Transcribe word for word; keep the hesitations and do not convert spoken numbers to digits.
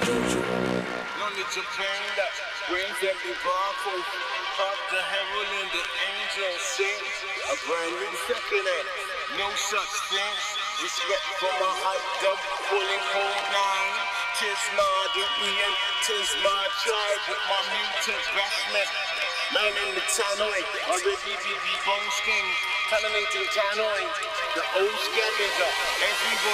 Knowledge of pain that brings every powerful. Up the herald and the angels sing. A brand new second end. No such thing. Respect for my hyped up, pulling hold nine. Tis my Ian, tis my tribe with my mutant batsmen. Man in the tannoy, already be the bone skin. Tannoy to tannoy. The old scavenger. Everybody.